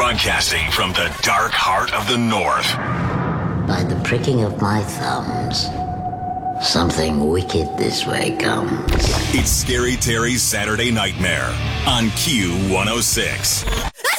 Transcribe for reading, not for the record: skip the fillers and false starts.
Broadcasting from the dark heart of the North. By the pricking of my thumbs, something wicked this way comes. It's Scary Terry's Saturday Nightmare on Q106.